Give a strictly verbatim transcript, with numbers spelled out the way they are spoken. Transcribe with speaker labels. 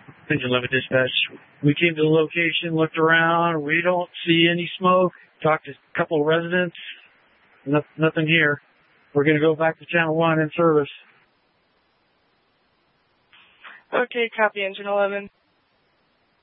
Speaker 1: Engine eleven dispatch. We came to the location, looked around. We don't see any smoke. Talked to a couple of residents. No, nothing here. We're going to go back to channel one in service.
Speaker 2: Okay, copy, Engine eleven.